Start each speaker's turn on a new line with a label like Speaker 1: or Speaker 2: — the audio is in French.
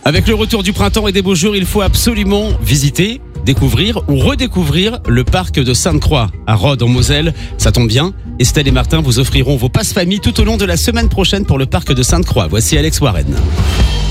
Speaker 1: Avec le retour du printemps et des beaux jours, il faut absolument visiter, découvrir ou redécouvrir le parc de Sainte-Croix à Rhodes en Moselle. Ça tombe bien, Estelle et Martin vous offriront vos passes famille tout au long de la semaine prochaine pour le parc de Sainte-Croix. Voici Alex Warren.